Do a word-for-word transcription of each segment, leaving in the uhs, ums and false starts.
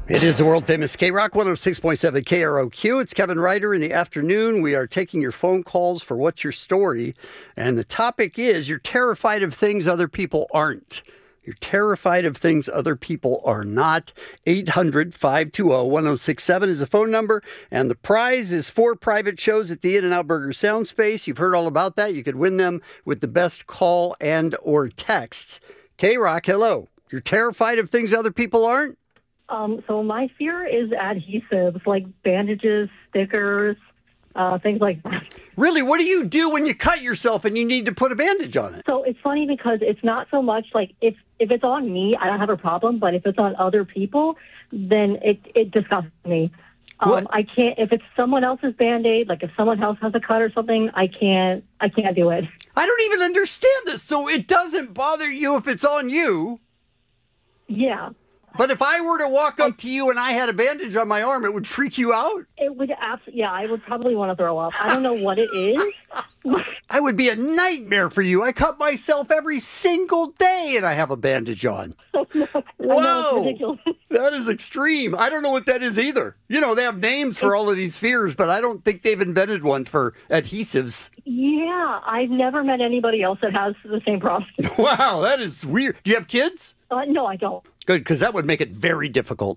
It is the world-famous K-Rock one oh six point seven K R O Q. It's Kevin Ryder in the afternoon. We are taking your phone calls for What's Your Story? And the topic is you're terrified of things other people aren't. You're terrified of things other people are not. eight hundred, five two zero, one oh six seven is the phone number. And the prize is four private shows at the In-N-Out Burger Sound Space. You've heard all about that. You could win them with the best call and or text. K-Rock, hello. You're terrified of things other people aren't? Um, so my fear is adhesives, like bandages, stickers, uh, things like that. Really? What do you do when you cut yourself and you need to put a bandage on it? So it's funny because it's not so much like if, if it's on me, I don't have a problem. But if it's on other people, then it, it disgusts me. Um, I can't, if it's someone else's Band-Aid, like if someone else has a cut or something, I can't, I can't do it. I don't even understand this. So it doesn't bother you if it's on you? Yeah. But if I were to walk up to you and I had a bandage on my arm, it would freak you out? It would absolutely, yeah, I would probably want to throw up. I don't know what it is. I would be a nightmare for you. I cut myself every single day and I have a bandage on. Oh, no. Whoa, that is extreme. I don't know what that is either. You know, they have names for all of these fears, but I don't think they've invented one for adhesives. Yeah, I've never met anybody else that has the same problem. Wow, that is weird. Do you have kids? Uh, no, I don't. Good, because that would make it very difficult.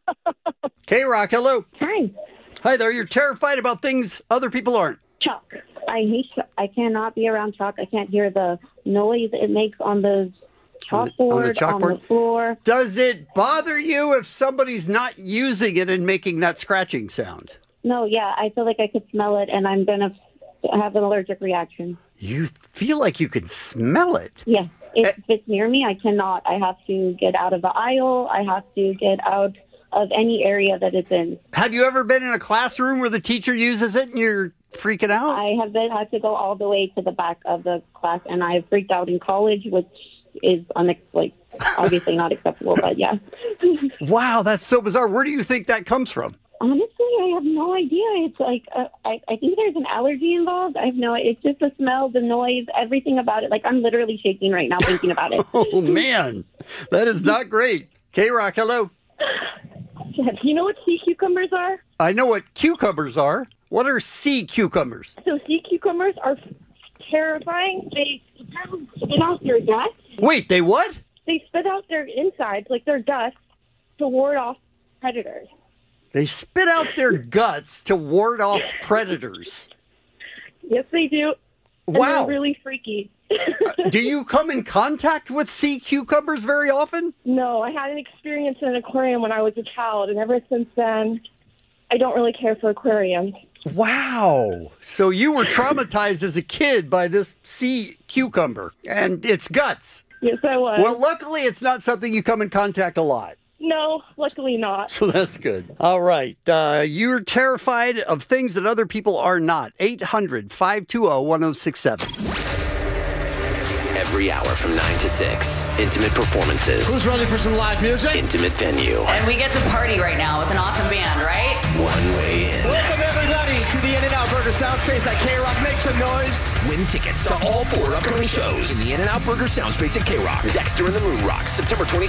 K-Rock, hello. Hi. Hi there. You're terrified about things other people aren't. Chalk. I hate chalk. I cannot be around chalk. I can't hear the noise it makes on the chalkboard, on the, chalkboard? on the floor. Does it bother you if somebody's not using it and making that scratching sound? No, yeah. I feel like I could smell it, and I'm going to have an allergic reaction. You feel like you can smell it? Yeah. If Uh, it's near me, I cannot. I have to get out of the aisle. I have to get out of any area that it's in. Have you ever been in a classroom where the teacher uses it and you're freaking out? I have been had to go all the way to the back of the class, and I freaked out in college, which is unex- like obviously not acceptable. But yeah. Wow, that's so bizarre. Where do you think that comes from? Honestly, I have no idea. It's like, uh, I, I think there's an allergy involved. I have no, it's just the smell, the noise, everything about it. Like, I'm literally shaking right now thinking about it. Oh, man. That is not great. K-Rock, hello. Do you know what sea cucumbers are? I know what cucumbers are. What are sea cucumbers? So sea cucumbers are terrifying. They spit out their guts. Wait, they what? They spit out their insides, like their guts, to ward off predators. They spit out their guts to ward off predators. Yes, they do. And Wow. they're really freaky. uh, do you come in contact with sea cucumbers very often? No, I had an experience in an aquarium when I was a child, and ever since then, I don't really care for aquariums. Wow. So you were traumatized as a kid by this sea cucumber and its guts. Yes, I was. Well, luckily, it's not something you come in contact a lot. No, luckily not. So that's good. All right. Uh, you're terrified of things that other people are not. eight hundred, five two zero, one oh six seven. Every hour from nine to six. Intimate performances. Who's ready for some live music? Intimate venue. And we get to party right now with an awesome band, right? One way in. Welcome, everybody, to the In-N-Out Burger Sound Space at K-Rock. Make some noise. Win tickets to all four upcoming shows in the In-N-Out Burger Sound Space at K-Rock. Dexter and the Moon Rocks, September twenty-second.